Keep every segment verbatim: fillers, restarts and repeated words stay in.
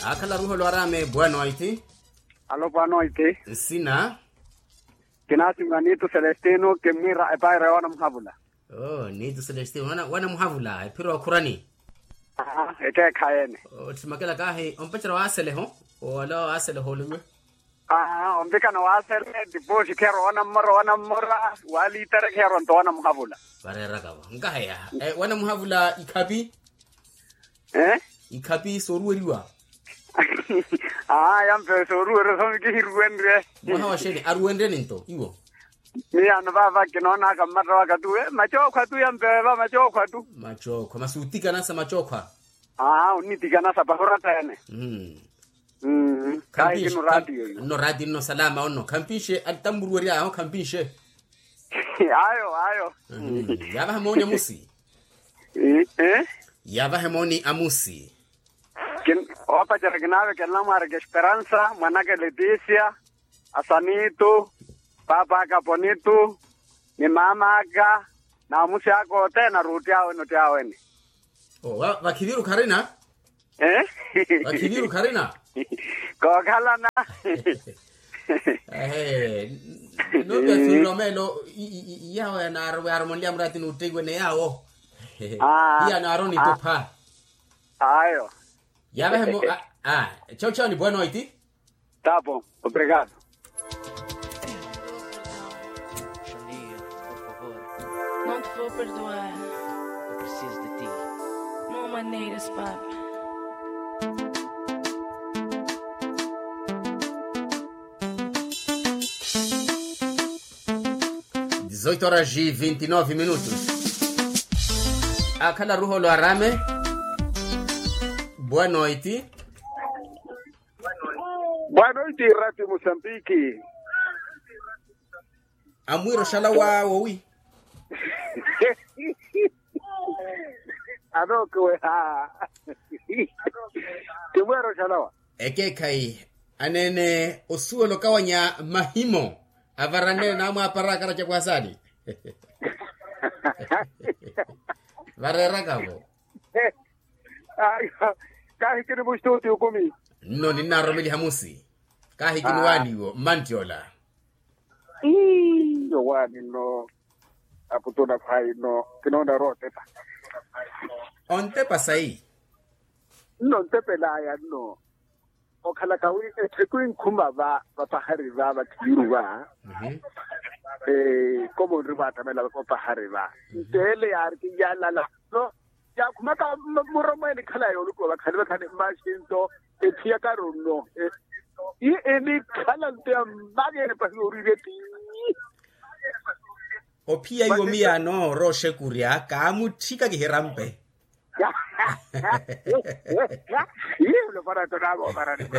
Akala ruho lo arame bueno iti. Alo bueno iti. Sina. Kinasi nganito Celestino ke mira e pai rewana mhavula. Oh, nito Celestino wana wana mhavula e piro kurani. Ah, ete khaene. Oh, timakela kahe ompechera wasele ho. O alo asele ho luwe. Ah, ombeka na wasele diposi kero wana mora wana mora wali tere kero ntona mhavula. Barera kawa. Ngahe ya. E wana mhavula ikabi? Eh? Ikabi sorueriwa. Ah, yampe soruere so ki hirwendre. Mwana wa sheni aruende ninto iwo. Ni ana baba kinona kama roka tu eh macho kwa tu yampe ba macho kwa tu. Macho kwa masutika nasa macho kwa. Ah, unitika nasa bahora tane. Mm. Mm. Kai kinu radio. No radio no salama ono kampishe altamburu ya ho kampishe. Ayo ayo. Yaba hamoni amusi. Eh? Eh? Yaba hamoni amusi. Kin opa jaragnawe kella marge Esperanza, manake Leticia, Asanito, papa ka Bonito, ni mama ka na musi yako tena ruti yao no yao ni. Oh, wa wakidiru karina? Eh? Wakidiru karina? Ko kala na. Eh, no be filomelo yao na harmonia mrati no tegwe ne yao. Ah. Ya na aroni to pa. Ayo. Yaba hemo ah, chao chao ni bueno iti? Tá bom, obrigado. Não te vou perdoar. Eu preciso de ti. Não há maneiras, papi. dezoito horas e vinte e nove minutos. Akala ruho lo arame. Boa noite. Boa noite, Rádio Moçambique. Amuiro shalawa wowi. Ano ko ha. Tumero shalawa. Eke kai anene osuo kawanya mahimo avarane na mwa paraka racha kwa sadi. Varera kabo. Ai, kahi kini mustuti ukumi. No nina romeli hamusi. Kahi kini wani wo mantiola. Ii, yo wani no aputuna pai no kinonda rote pa. Onte pasai. No tepe la ya no. Okhala kawi ekwin kumba ba bapahari ba batiru ba. Mhm. Eh, como riba tamela ko pahari ba. Tele yar ki yala la. No. Ya kuma ka muroma ni khala yo ko ba khalwa khane machine to etia ka rono e eni khala nte mage ne pasuri reti Opia yo mia no roshe kuria ka mutika ki herampe. ya ye lo para to nago para ni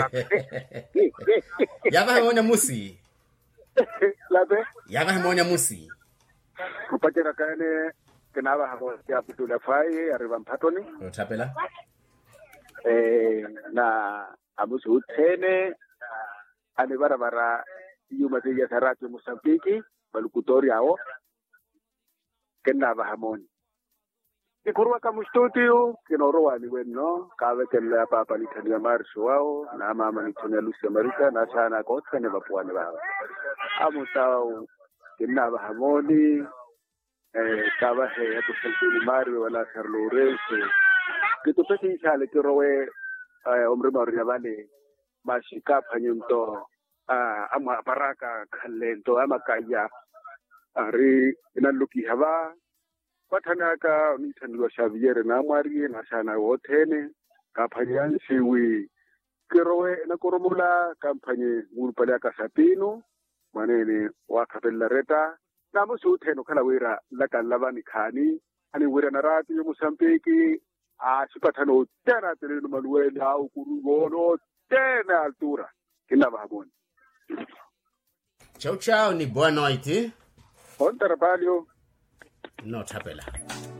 Yaba hemona musi. la be Yaba hemona musi. kupatera kane kenaba habo ya pitula fai arriba mpatoni Otapela. eh na abusu tene ane barabara yuma ya Sarati Mosambiki balukutori ao kenaba hamoni ikurwa kama studio kinoroa ni wenno kawe kella papa ni tania marsho wao na mama ni tania Lucia Marika na sana kotka ne bapuani wao amutao kenaba hamoni eh kawa he ya tuselfini Mario wala Carlo Lorenzo kitu pesi chale kirowe omre maria vale mashika phanyunto ama baraka khalento ama kaya ari inaluki hava pathanaka nithandwa Xavier na Marie na sana wothene ka phanyan siwi kirowe na koromula kampanye ngurupala ka sapino manene wa khapella reta na musu theno khala wira la kalabani khani ani wira na rati yo Mosambiki a sipathano tena tele no maluele au kurugono tena altura kinaba haboni. Chao chao ni boa noite. On trabalho No tapela.